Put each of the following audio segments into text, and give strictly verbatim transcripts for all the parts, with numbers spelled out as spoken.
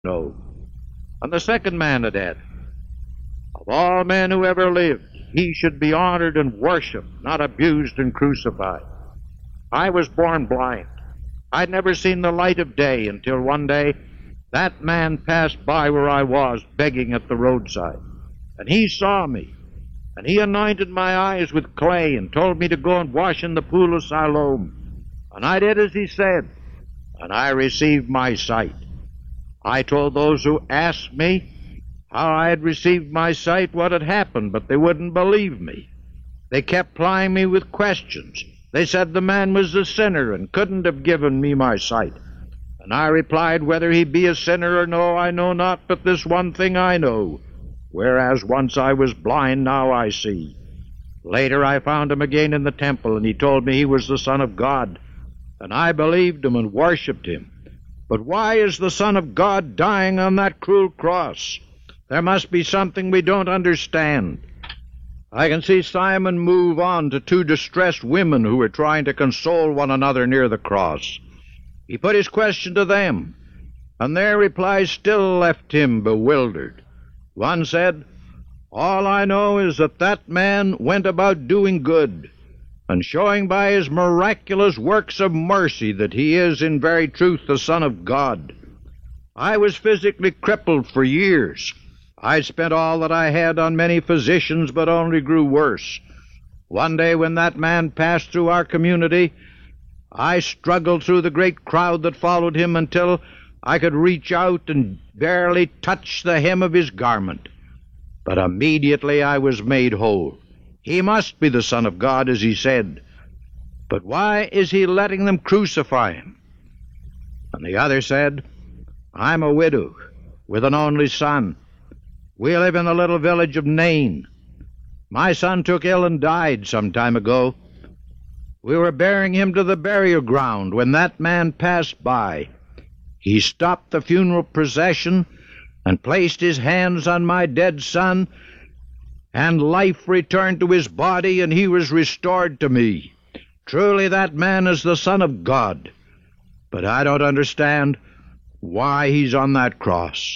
No. And the second man had added, of all men who ever lived, he should be honored and worshipped, not abused and crucified. I was born blind. I'd never seen the light of day until one day that man passed by where I was, begging at the roadside. And he saw me, and he anointed my eyes with clay and told me to go and wash in the pool of Siloam. And I did as he said, and I received my sight. I told those who asked me how I had received my sight what had happened, but they wouldn't believe me. They kept plying me with questions. They said the man was a sinner and couldn't have given me my sight. And I replied, whether he be a sinner or no, I know not, but this one thing I know. Whereas once I was blind, now I see. Later I found him again in the temple, and he told me he was the Son of God. And I believed him and worshipped him. But why is the Son of God dying on that cruel cross? There must be something we don't understand. I can see Simon move on to two distressed women who were trying to console one another near the cross. He put his question to them, and their replies still left him bewildered. One said, all I know is that that man went about doing good, and showing by his miraculous works of mercy that he is in very truth the Son of God. I was physically crippled for years. I spent all that I had on many physicians, but only grew worse. One day when that man passed through our community, I struggled through the great crowd that followed him until I could reach out and barely touch the hem of his garment. But immediately I was made whole. He must be the Son of God, as he said. But why is he letting them crucify him? And the other said, I'm a widow with an only son. We live in the little village of Nain. My son took ill and died some time ago. We were bearing him to the burial ground when that man passed by. He stopped the funeral procession and placed his hands on my dead son, and life returned to his body, and he was restored to me. Truly that man is the Son of God. But I don't understand why he's on that cross.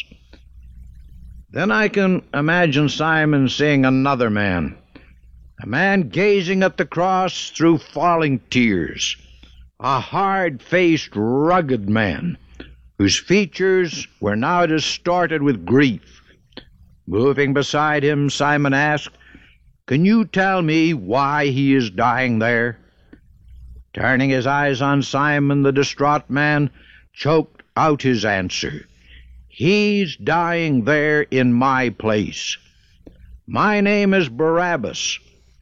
Then I can imagine Simon seeing another man, a man gazing at the cross through falling tears, a hard-faced, rugged man, whose features were now distorted with grief. Moving beside him, Simon asked, can you tell me why he is dying there? Turning his eyes on Simon, the distraught man choked out his answer. He's dying there in my place. My name is Barabbas.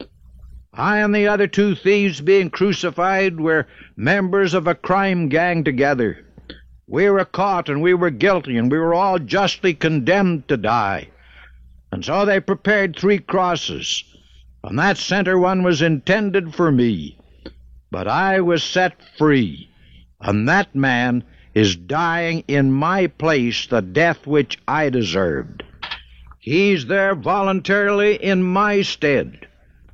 I and the other two thieves being crucified were members of a crime gang together. We were caught and we were guilty, and we were all justly condemned to die. And so they prepared three crosses, and that center one was intended for me. But I was set free, and that man is dying in my place the death which I deserved. He's there voluntarily in my stead.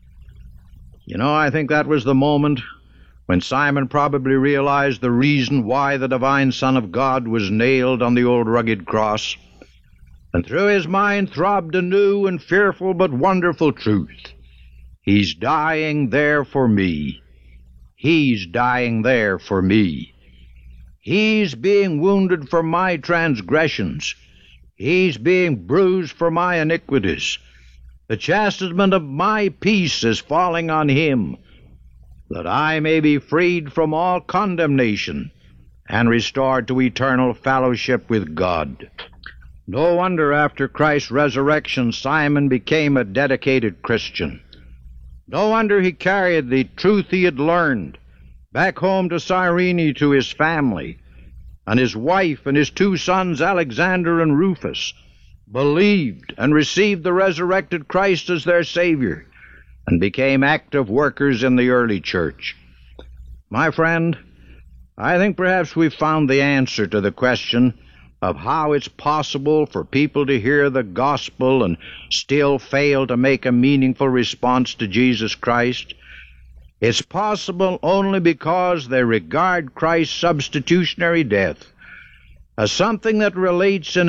You know, I think that was the moment when Simon probably realized the reason why the divine Son of God was nailed on the old rugged cross. And through his mind throbbed a new and fearful but wonderful truth. He's dying there for me. He's dying there for me. He's being wounded for my transgressions. He's being bruised for my iniquities. The chastisement of my peace is falling on him, that I may be freed from all condemnation and restored to eternal fellowship with God. No wonder after Christ's resurrection Simon became a dedicated Christian. No wonder he carried the truth he had learned back home to Cyrene to his family, and his wife and his two sons, Alexander and Rufus, believed and received the resurrected Christ as their Savior, and became active workers in the early church. My friend, I think perhaps we've found the answer to the question of how it's possible for people to hear the gospel and still fail to make a meaningful response to Jesus Christ. It's possible only because they regard Christ's substitutionary death as something that relates in